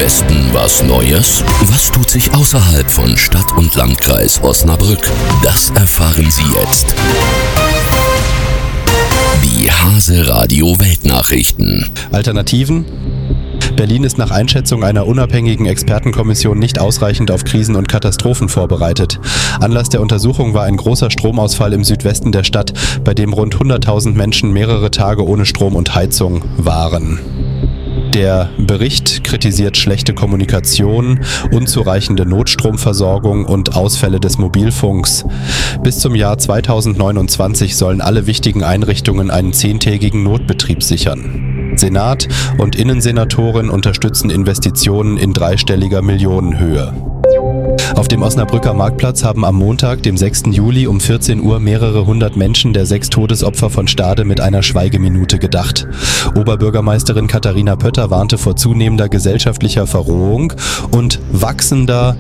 Westen was Neues? Was tut sich außerhalb von Stadt und Landkreis Osnabrück? Das erfahren Sie jetzt. Die Hase Radio Weltnachrichten. Alternativen? Berlin ist nach Einschätzung einer unabhängigen Expertenkommission nicht ausreichend auf Krisen und Katastrophen vorbereitet. Anlass der Untersuchung war ein großer Stromausfall im Südwesten der Stadt, bei dem rund 100.000 Menschen mehrere Tage ohne Strom und Heizung waren. Der Bericht kritisiert schlechte Kommunikation, unzureichende Notstromversorgung und Ausfälle des Mobilfunks. Bis zum Jahr 2029 sollen alle wichtigen Einrichtungen einen 10-tägigen Notbetrieb sichern. Senat und Innensenatoren unterstützen Investitionen in dreistelliger Millionenhöhe. Auf dem Osnabrücker Marktplatz haben am Montag, dem 6. Juli um 14 Uhr mehrere hundert Menschen der 6 Todesopfer von Stade mit einer Schweigeminute gedacht. Oberbürgermeisterin Katharina Pötter warnte vor zunehmender gesellschaftlicher Verrohung und wachsender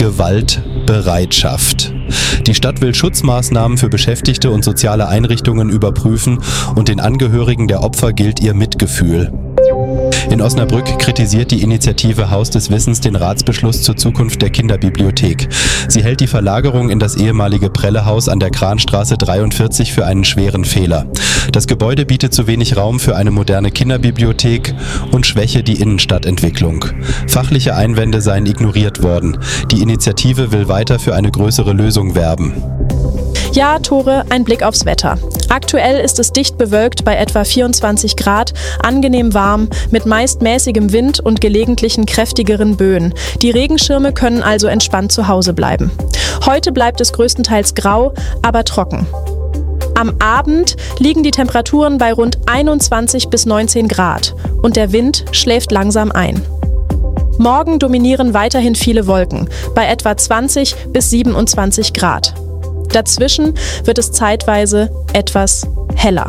Gewaltbereitschaft. Die Stadt will Schutzmaßnahmen für Beschäftigte und soziale Einrichtungen überprüfen und den Angehörigen der Opfer gilt ihr Mitgefühl. In Osnabrück kritisiert die Initiative Haus des Wissens den Ratsbeschluss zur Zukunft der Kinderbibliothek. Sie hält die Verlagerung in das ehemalige Prellehaus an der Kranstraße 43 für einen schweren Fehler. Das Gebäude bietet zu wenig Raum für eine moderne Kinderbibliothek und schwäche die Innenstadtentwicklung. Fachliche Einwände seien ignoriert worden. Die Initiative will weiter für eine größere Lösung werben. Ja, Tore, ein Blick aufs Wetter. Aktuell ist es dicht bewölkt bei etwa 24 Grad, angenehm warm, mit meist mäßigem Wind und gelegentlichen kräftigeren Böen. Die Regenschirme können also entspannt zu Hause bleiben. Heute bleibt es größtenteils grau, aber trocken. Am Abend liegen die Temperaturen bei rund 21 bis 19 Grad und der Wind schläft langsam ein. Morgen dominieren weiterhin viele Wolken, bei etwa 20 bis 27 Grad. Dazwischen wird es zeitweise etwas heller.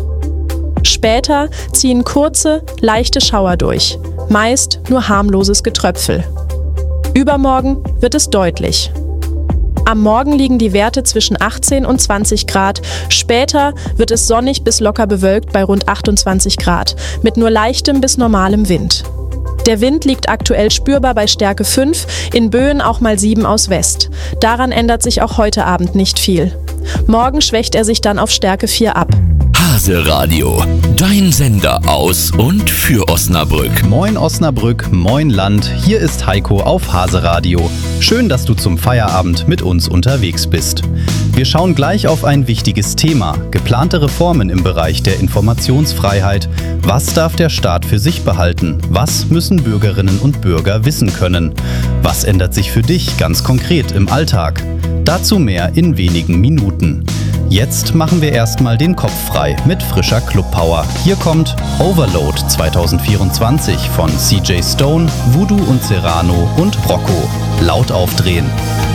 Später ziehen kurze, leichte Schauer durch, meist nur harmloses Getröpfel. Übermorgen wird es deutlich. Am Morgen liegen die Werte zwischen 18 und 20 Grad, später wird es sonnig bis locker bewölkt bei rund 28 Grad, mit nur leichtem bis normalem Wind. Der Wind liegt aktuell spürbar bei Stärke 5, in Böen auch mal 7 aus West. Daran ändert sich auch heute Abend nicht viel. Morgen schwächt er sich dann auf Stärke 4 ab. Hase Radio, dein Sender aus und für Osnabrück. Moin Osnabrück, moin Land, hier ist Heiko auf Hase Radio. Schön, dass du zum Feierabend mit uns unterwegs bist. Wir schauen gleich auf ein wichtiges Thema, geplante Reformen im Bereich der Informationsfreiheit. Was darf der Staat für sich behalten? Was müssen Bürgerinnen und Bürger wissen können? Was ändert sich für dich ganz konkret im Alltag? Dazu mehr in wenigen Minuten. Jetzt machen wir erstmal den Kopf frei mit frischer Clubpower. Hier kommt Overload 2024 von CJ Stone, Voodoo und Serrano und Rocco. Laut aufdrehen.